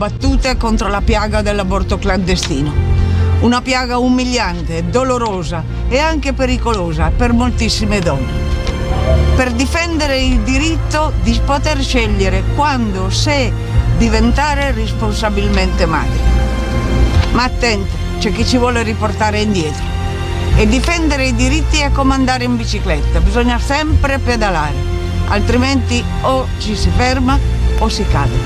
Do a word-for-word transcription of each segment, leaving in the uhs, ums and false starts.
Battute contro la piaga dell'aborto clandestino. Una piaga umiliante, dolorosa e anche pericolosa per moltissime donne. Per difendere il diritto di poter scegliere quando, se diventare responsabilmente madri. Ma attenti, c'è chi ci vuole riportare indietro. E difendere i diritti è come andare in bicicletta, bisogna sempre pedalare, altrimenti o ci si ferma o si cade.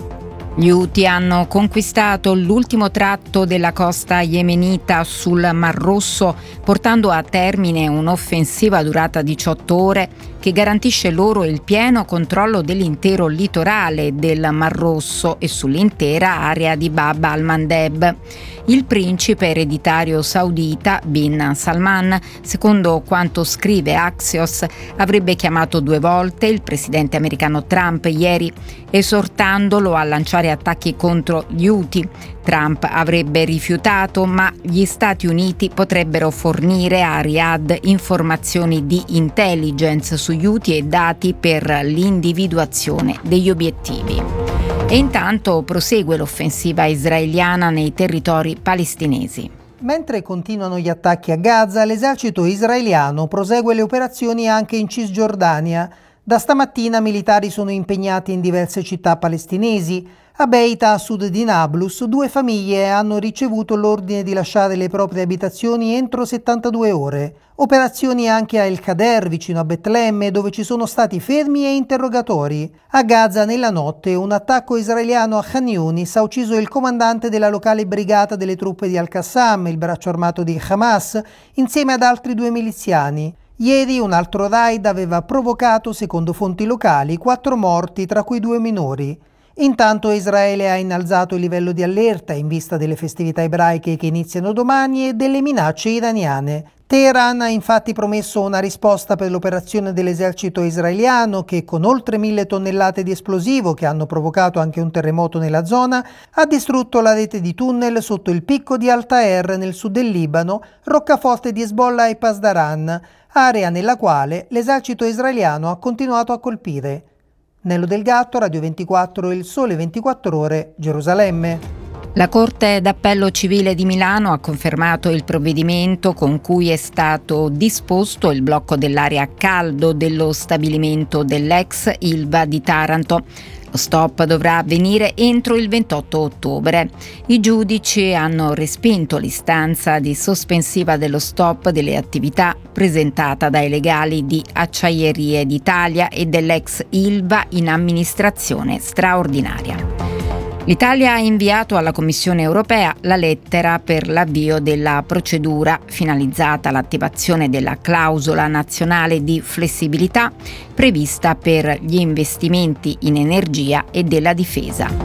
Gli Houthi hanno conquistato l'ultimo tratto della costa yemenita sul Mar Rosso, portando a termine un'offensiva durata diciotto ore che garantisce loro il pieno controllo dell'intero litorale del Mar Rosso e sull'intera area di Bab al-Mandeb. Il principe ereditario saudita Bin Salman, secondo quanto scrive Axios, avrebbe chiamato due volte il presidente americano Trump ieri, esortandolo a lanciare attacchi contro gli Houthi. Trump avrebbe rifiutato, ma gli Stati Uniti potrebbero fornire a Riyadh informazioni di intelligence sugli Houthi e dati per l'individuazione degli obiettivi. E intanto prosegue l'offensiva israeliana nei territori palestinesi. Mentre continuano gli attacchi a Gaza, l'esercito israeliano prosegue le operazioni anche in Cisgiordania. Da stamattina militari sono impegnati in diverse città palestinesi. A Beita, a sud di Nablus, due famiglie hanno ricevuto l'ordine di lasciare le proprie abitazioni entro settantadue ore. Operazioni anche a El Kader, vicino a Betlemme, dove ci sono stati fermi e interrogatori. A Gaza, nella notte, un attacco israeliano a Khan Yunis ha ucciso il comandante della locale brigata delle truppe di Al-Qassam, il braccio armato di Hamas, insieme ad altri due miliziani. Ieri un altro raid aveva provocato, secondo fonti locali, quattro morti, tra cui due minori. Intanto Israele ha innalzato il livello di allerta in vista delle festività ebraiche che iniziano domani e delle minacce iraniane. Teheran ha infatti promesso una risposta per l'operazione dell'esercito israeliano che, con oltre mille tonnellate di esplosivo che hanno provocato anche un terremoto nella zona, ha distrutto la rete di tunnel sotto il picco di Al-Taher nel sud del Libano, roccaforte di Hezbollah e Pasdaran, area nella quale l'esercito israeliano ha continuato a colpire. Nello Del Gatto, Radio ventiquattro e Il Sole ventiquattro Ore, Gerusalemme. La Corte d'Appello Civile di Milano ha confermato il provvedimento con cui è stato disposto il blocco dell'area a caldo dello stabilimento dell'ex Ilva di Taranto. Lo stop dovrà avvenire entro il ventotto ottobre. I giudici hanno respinto l'istanza di sospensiva dello stop delle attività presentata dai legali di Acciaierie d'Italia e dell'ex Ilva in amministrazione straordinaria. L'Italia ha inviato alla Commissione europea la lettera per l'avvio della procedura finalizzata all'attivazione della clausola nazionale di flessibilità prevista per gli investimenti in energia e della difesa.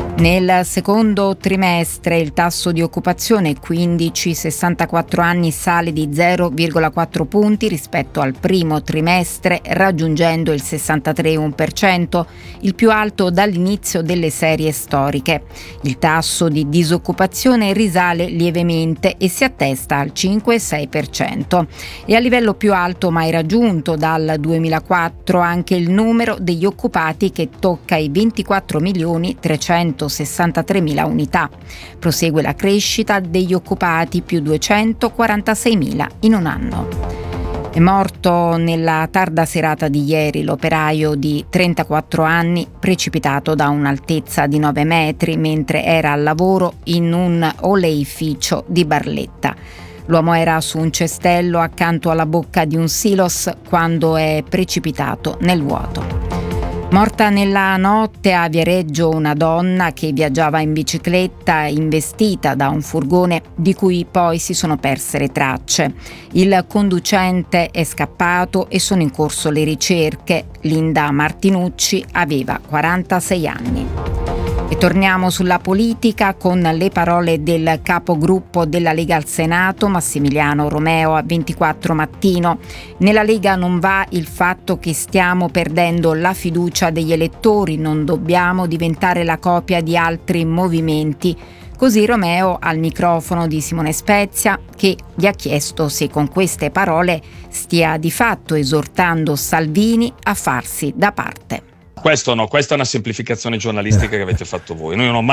Nel secondo trimestre il tasso di occupazione quindici sessantaquattro anni sale di zero virgola quattro punti rispetto al primo trimestre, raggiungendo il sessantatré virgola uno per cento, il più alto dall'inizio delle serie storiche. Il tasso di disoccupazione risale lievemente e si attesta al cinque virgola sei per cento. E a livello più alto mai raggiunto dal duemilaquattro anche il numero degli occupati che tocca i ventiquattro milioni trecentosessantatremila unità. Prosegue la crescita degli occupati, più duecentoquarantaseimila in un anno. È morto nella tarda serata di ieri l'operaio di trentaquattro anni, precipitato da un'altezza di nove metri mentre era al lavoro in un oleificio di Barletta. L'uomo era su un cestello accanto alla bocca di un silos quando è precipitato nel vuoto. Morta nella notte a Viareggio una donna che viaggiava in bicicletta investita da un furgone di cui poi si sono perse le tracce. Il conducente è scappato e sono in corso le ricerche. Linda Martinucci aveva quarantasei anni. E torniamo sulla politica con le parole del capogruppo della Lega al Senato, Massimiliano Romeo, a ventiquattro Mattino. Nella Lega non va il fatto che stiamo perdendo la fiducia degli elettori, non dobbiamo diventare la copia di altri movimenti. Così Romeo al microfono di Simone Spezia, che gli ha chiesto se con queste parole stia di fatto esortando Salvini a farsi da parte. Questo no, questa è una semplificazione giornalistica che avete fatto voi. Noi non ho mai